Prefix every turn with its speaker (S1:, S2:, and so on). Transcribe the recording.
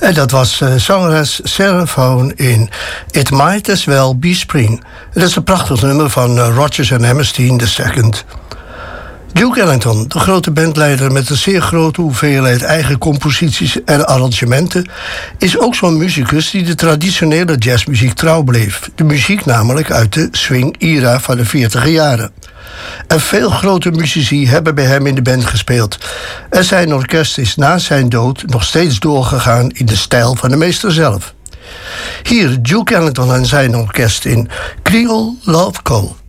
S1: En dat was zangeres Sarah Vaughan in It Might As Well Be Spring. Dat is een prachtig nummer van Rodgers and Hammerstein II. Duke Ellington, de grote bandleider met een zeer grote hoeveelheid eigen composities en arrangementen, is ook zo'n muzikus die de traditionele jazzmuziek trouw bleef. De muziek namelijk uit de swing-era van de 40e jaren. En veel grote muzici hebben bij hem in de band gespeeld. En zijn orkest is na zijn dood nog steeds doorgegaan in de stijl van de meester zelf. Hier Duke Ellington en zijn orkest in Creole Love Call.